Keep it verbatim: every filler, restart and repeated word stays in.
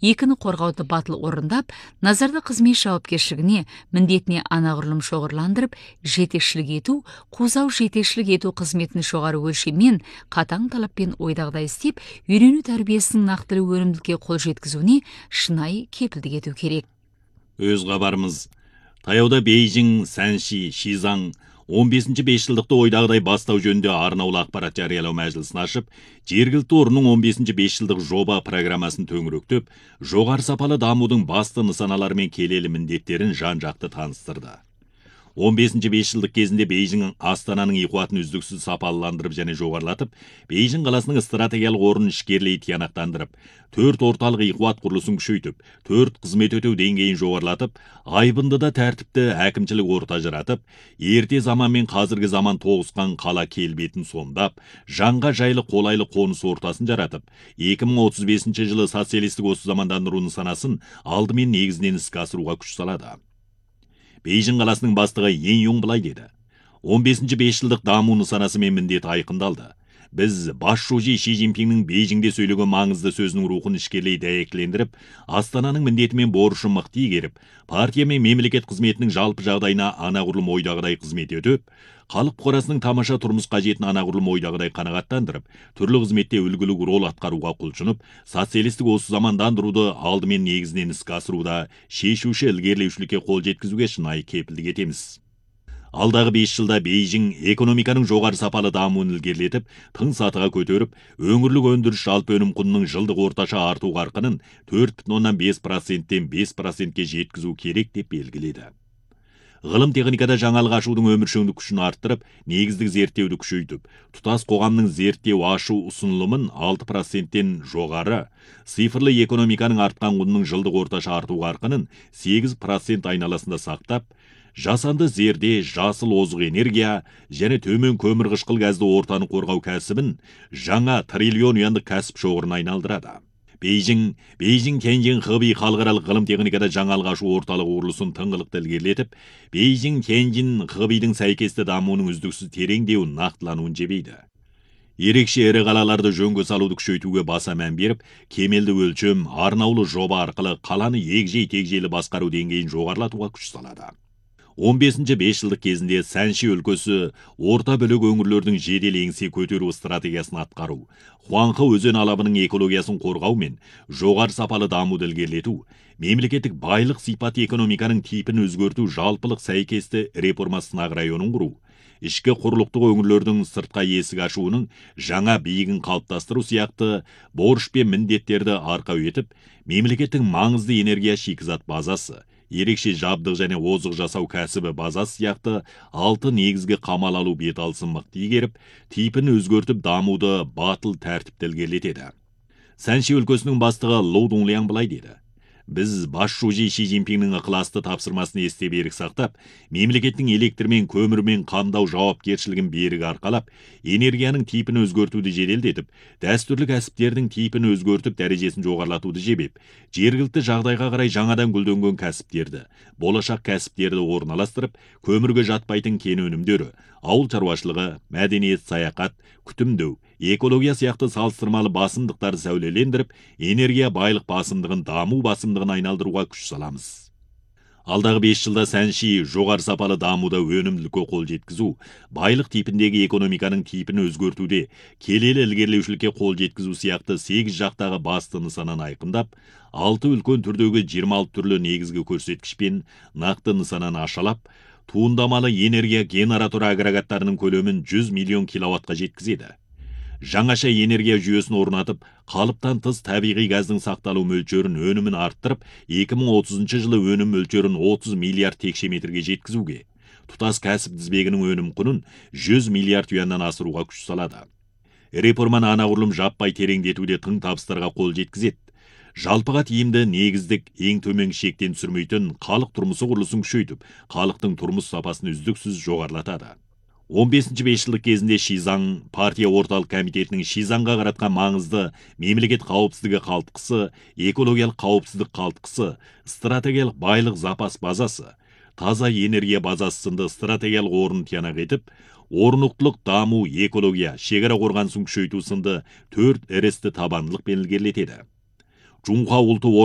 екіні қорғауды батыл орындап, назарды қызмет жауапкершілігіне, міндетіне анағұрлым шоғырландырып, жетекшілік ету, қозау жетекшілік ету қызметін жоғары өлшеммен, қатаң талаппен ойдағыдай істеп, үйрену тәрбиесінің нақтылы өнімділікке қол жеткізуіне шынайы кепілдік ету керек. Өз хабарымыз. Таяуда Бейжің, Сәнши, Шизаң он бесінші бесжылдықты ойдағыдай бастау жөнінде арнаулы ақпарат жариялау мәжілісін ашып, жергілікті орынның он бесінші бесжылдық жоба программасын төңіректеп, жоғары сапалы дамудың басты нысаналары мен келелі міндеттерін жан-жақты таныстырды. он бесінші бесжылдық кезінде Бейжің Астананың иқуатын үздіксіз сапалыландырып және жоғарылатып, Бейжің қаласының стратегиялық орнын ішкерлей тиянақтандырып, төрт орталық иқуат құрылысын күшейтіп, төрт қызмет өтеу деңгейін жоғарылатып, айбынды да тәртіпті әкімшілік орта жаратып, ерте заман мен қазіргі заман тоғысқан қала келбетін сомдап, жанға жайлы қолайлы қоныс ортасын жаратып, екі мың отыз бесінші жылы социалистік осы замандандыру нысанасын алдымен негізінен іске асыруға күш салады. Бейжің қаласының бастығы Ен Юң былай деді. он бесінші бесжылдық даму нысанасы мен міндеті айқындалды. Біз бас шужи Ши Цзиньпиннің Бейжіңде сөйлеген маңызды сөзінің рухын ішкерлей дәйектілендіріп, Астананың міндеті мен борышын мықты игеріп, партия мен мемлекет қызметінің жалпы жағдайына анағұрлым ойдағыдай қызмет етіп, халық қорасының тамаша тұрмыс қажетін анағұрлым ойдағыдай қанағаттандырып, түрлі қызметте үлгілік рол атқаруға құлшынып, социалистік осы замандандыруды алдымен негізінен іске асыруда шешуші ілгерілеушілікке қол жеткізуге шынайы кепілдік етеміз. Алдағы бес жылда Бейжің экономиканың жоғары сапалы дамуын ілгерілетіп, тың сатыға көтеріп, өңірлік өндіріс жалпы өнім құнының жылдық орташа арту қарқынын төрт бүтін оннан бес проценттен бес процентке жеткізу керек деп белгіледі. Ғылым техникада жаңалық ашудың өміршеңдік күшін арттырып, негіздік зерттеуді күшейтіп, тұтас қоғамның зерттеу ашу ұсынылымын алты проценттен жоғары, цифрлы экономиканың артқан құнының жылдық орташа арту қарқынын сегіз процент айналасында сақтап, жасанды зерде, жасыл озық энергия және төмен көмір қышқыл газды ортаны қорғау кәсібін жаңа триллион юандық кәсіп шоғырына айналдырады. Бейжің, Бейжің Тяньжин Хэби халықаралық ғылым техникада жаңалық ашу орталық құрылысын тыңғылықты ілгерілетіп, Бейжің Тяньжин Хэбидің сәйкесті дамуының үздіксіз тереңдеуін нақтылануын жебейді. Ерекше ірі қалаларды жөнге салуды күшейтуге баса мән беріп, кемелді өлшем, арнаулы жоба арқылы қаланы егжей-тегжейлі басқару деңгейін жоғарылатуға күш салады. он бесінші бесжылдық кезінде Сәнши өлкесі орта бөлік өңірлердің жедел еңсе көтеру стратегиясын атқару, Хуанхэ өзен алабының экологиясын қорғау мен жоғары сапалы дамуды ілгерілету, мемлекеттік байлық сипаты экономиканың типін өзгерту жалпылық сәйкесті реформа сынақ районын құру, ішкі құрлықтық өңірлердің сыртқа есік ашуының жаңа биігін қалыптастыру сияқты борыш пен міндеттерді арқау етіп, мемлекеттің маңызды энергия шикізат базасы, ерекше жабдық және озық жасау кәсібі базасы сияқты алты негізгі қамал алу бет алысын мықты игеріп, типін өзгертіп дамуды батыл тәртіпті ілгерілетеді. Сәнши өлкесінің бастығы Лоу Дунлиан былай деді. Біз бас шужи Ши Цзиньпиннің ықыласты тапсырмасын есте берік сақтап, мемлекеттің электрмен, көмірмен қамдау жауапкершілігін берік арқалап, энергияның типін өзгертуді жеделдетіп, дәстүрлі кәсіптердің типін өзгертіп, дәрежесін жоғарылатуды жебеп, жергілікті жағдайға қарай жаңадан гүлденген кәсіптерді, болашақ кәсіптерді орналастырып, көмірге жатпайтын кен өнімдері, ауыл шаруашылығы, мәдениет, саяхат, күтімдеу, экология сияқты салыстырмалы басымдықтарды сәулелендіріп, энергия байлық басымдығын даму басымдығын айналдыруға күш саламыз. Алдағы бес жылда Сәнши жоғары сапалы дамуда өнімділікке қол жеткізу, байлық типіндегі экономиканың типін өзгертуде, келелі ілгерілеушілікке қол жеткізу сияқты сегіз жақтағы басты нысананы айқындап, алты үлкен түрдегі жиырма алты түрлі негізгі көрсеткішпен нақты нысананы ашалап, туындамалы энергия генератор агрегаттарының көлемін жүз миллион киловаттқа жеткізеді. Жаңаша энергия жүйесін орнатып, қалыптан тыс табиғи газдың сақталу мөлшерін өнімін арттырып, екі мың отызыншы жылы өнім мөлшерін отыз миллиард текше метрге жеткізуге, тұтас кәсіп тізбегінің өнім құнын жүз миллиард юаннан асыруға күш салады. Реформаны анағұрлым жаппай тереңдетуде тың табыстарға қол жеткізеді. Жалпыға тиімді негіздік ең төмен шектен түсірмейтін халық тұрмысы құрылысын күшейтіп, халықтың тұрмыс сапасын үздіксіз жоғарылатады. он бесінші бесжылдық кезінде Шизаң партия орталық комитетінің Шизаңға қаратқан маңызды мемлекет қауіпсіздігі қалтқысы, экологиялық қауіпсіздік қалтқысы, стратегиялық байлық запас базасы, таза энергия базасы сынды стратегиялық орын тиянақ етіп, орнықтылық даму, экология, шекара қорғанысын күшейту сынды төрт ірісті табандылықпен ілгерілетеді. Жоңға ұлты